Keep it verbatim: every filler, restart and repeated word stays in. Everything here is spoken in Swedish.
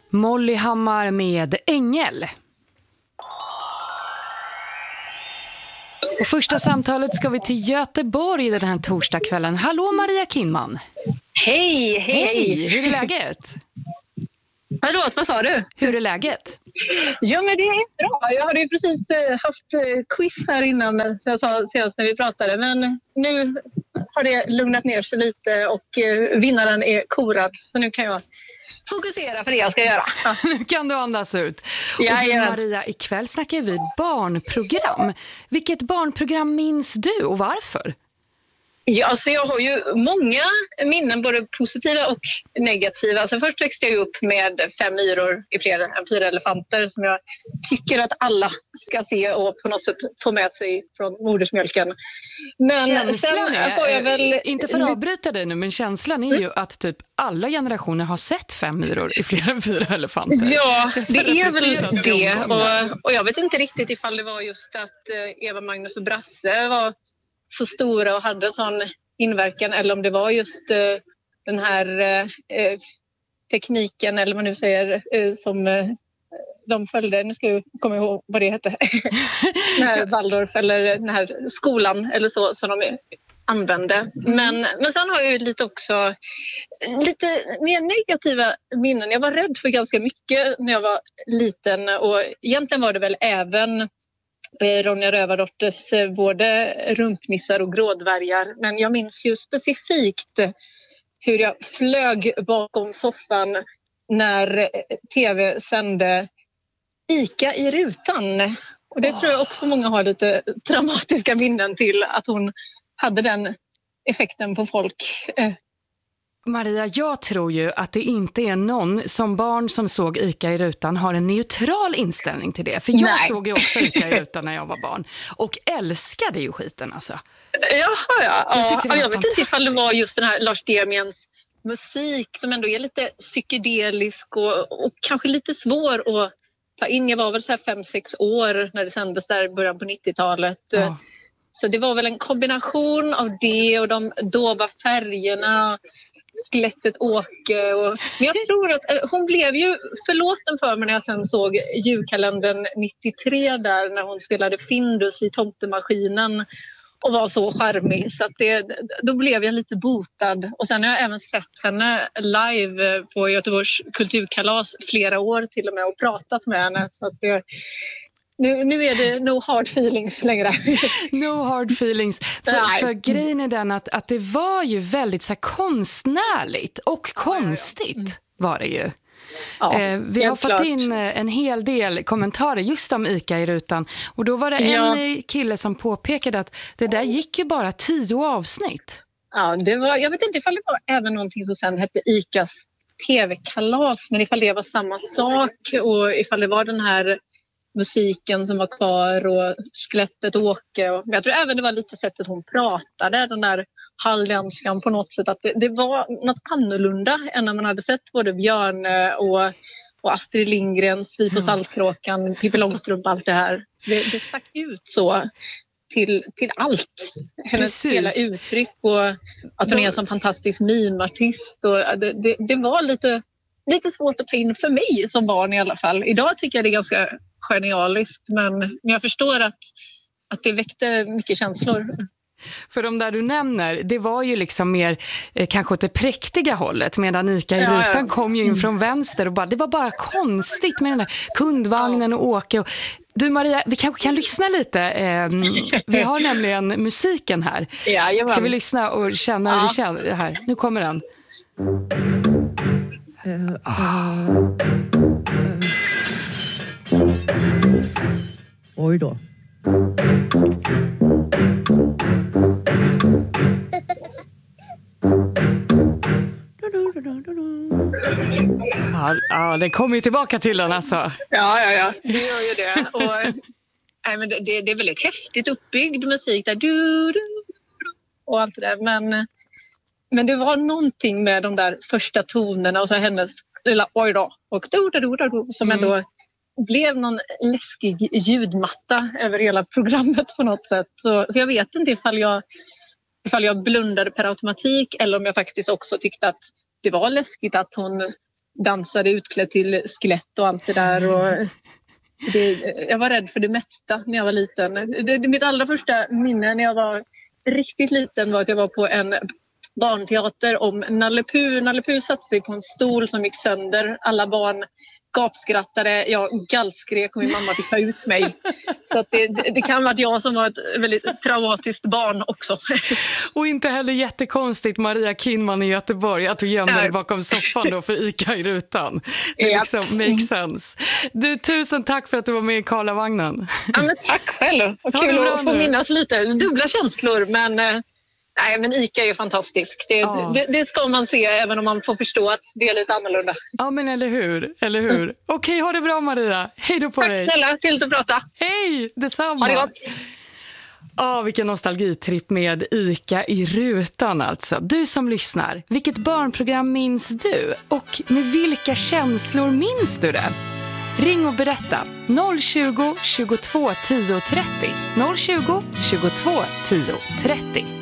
Molly Hammar med Ängel. Och första samtalet ska vi till Göteborg den här torsdagskvällen. Hallå Maria Kinnman. Hej, hej. Hej, hur är läget? Hallå, vad sa du? Hur är läget? Ja, men det är bra. Jag hade ju precis haft quiz här innan, så jag sa senast när vi pratade. Men nu har det lugnat ner sig lite och vinnaren är korad. Så nu kan jag fokusera på det jag ska göra. Nu kan du andas ut. Ja, och du, ja. Maria, ikväll snackar vi barnprogram. Vilket barnprogram minns du och varför? Ja, alltså jag har ju många minnen, både positiva och negativa. Alltså först växte jag upp med fem myror i fler än fyra elefanter som jag tycker att alla ska se och på något sätt få med sig från modersmjölken. Men känslan sen är, får jag väl... inte för att avbryta dig nu, men känslan är ju att typ alla generationer har sett fem myror i fler än fyra elefanter. Ja, det, det är väl det. Och, och jag vet inte riktigt ifall det var just att Eva, Magnus och Brasse var så stora och hade en sån inverkan, eller om det var just uh, den här uh, tekniken, eller vad man nu säger, uh, som uh, de följde. Nu ska jag komma ihåg vad det hette. Den här Waldorf eller den här skolan eller så som de använde. Mm. Men, men sen har jag ju lite också lite mer negativa minnen. Jag var rädd för ganska mycket när jag var liten, och egentligen var det väl även Ronja Rövardotters både rumpnissar och grådvärgar. Men jag minns ju specifikt hur jag flög bakom soffan när tv sände Ica i rutan. Och det tror jag också många har lite traumatiska minnen till, att hon hade den effekten på folk. Maria, jag tror ju att det inte är någon som barn som såg Ica i rutan har en neutral inställning till det. För jag Nej. såg ju också Ica i rutan när jag var barn. Och älskade ju skiten alltså. Jaha, ja. Jag, ja, jag vet inte ifall det var just den här Lars Demiens musik som ändå är lite psykedelisk och, och kanske lite svår att ta in. Jag var väl så här fem, sex år när det sändes där i början på nittiotalet. Ja. Så det var väl en kombination av det och de dova färgerna, skelettet Åke. Och, men jag tror att eh, hon blev ju förlåten för mig när jag sen såg julkalendern nittiotre där, när hon spelade Findus i Tomtemaskinen och var så charmig. Så att det, då blev jag lite botad. Och sen har jag även sett henne live på Göteborgs kulturkalas flera år till och med och pratat med henne. Så att det... Nu, nu är det no hard feelings längre. No hard feelings. För, för grejen är den att, att det var ju väldigt så här konstnärligt och konstigt var det ju. Ja, eh, vi har fått klart. in en hel del kommentarer just om Ica i rutan. Och då var det ja. en kille som påpekade att det där gick ju bara tio avsnitt. Ja, det var, jag vet inte ifall det var även någonting som sen hette Icas tv-kalas. Men ifall det var samma sak och ifall det var den här musiken som var kvar och skelettet Åke. Och, men jag tror även det var lite sättet hon pratade, den där halländskan på något sätt. Att det, det var något annorlunda än när man hade sett både Björn och, och Astrid Lindgrens Vi på Saltkråkan, Pippi Långstrump, allt det här. Så det, det stack ut så till, till allt. Hennes Precis. hela uttryck och att hon är en sån fantastisk mimartist. Och det, det, det var lite, lite svårt att ta in för mig som barn i alla fall. Idag tycker jag det är ganska genialiskt, men jag förstår att, att det väckte mycket känslor. För de där du nämner, det var ju liksom mer eh, kanske åt det präktiga hållet, medan Ica i rutan ja, ja. kom ju in från vänster och bara, det var bara konstigt med den där kundvagnen och Åke. Och, du Maria, vi kanske kan lyssna lite. Eh, vi har nämligen musiken här. Ja, ska vi lyssna och känna hur ja. det känns här? Nu kommer den. Uh, uh, uh. Oj då. Ja, ja, det kommer ju tillbaka till den alltså. Ja, ja, ja. Det gör ju det. Och, nej, men det, det är väldigt häftigt uppbyggd musik där. Du, du, och allt det där. Men, men det var någonting med de där första tonerna och så hennes lilla oj då och do, do, do, do, som mm. ändå blev någon läskig ljudmatta över hela programmet på något sätt. Så, så jag vet inte ifall jag, ifall jag blundade per automatik eller om jag faktiskt också tyckte att det var läskigt att hon dansade utklädd till skelett och allt det där. Och det, jag var rädd för det mesta när jag var liten. Det, det, mitt allra första minne när jag var riktigt liten var att jag var på en barnteater om Nalle Puh. Nalle Puh satte sig på en stol som gick sönder. Alla barn gapskrattade. Jag gallskrek och min mamma fick ta ut mig. Så att det, det, det kan vara att jag som var ett väldigt traumatiskt barn också. Och inte heller jättekonstigt, Maria Kinnman i Göteborg, att du gömde dig bakom soffan då för Ica i rutan. Det Yep. liksom makes sense. Du, tusen tack för att du var med i Karlavagnen. Ja, men tack själv. Och kul att få minnas lite. Dubbla känslor, men... Nej, men Ica är fantastisk. Det, ja. det, det ska man se även om man får förstå att det är lite annorlunda. Ja, men eller hur? Eller hur? Mm. Okej, ha det bra Maria. Hej då på Tack dig. Tack snälla, till att prata. Hej, detsamma. Ha det gott. Ja, vilken nostalgitripp med Ica i rutan alltså. Du som lyssnar, vilket barnprogram minns du? Och med vilka känslor minns du det? Ring och berätta. noll tjugo, tjugotvå, tio trettio. noll tjugo, tjugotvå, tio trettio.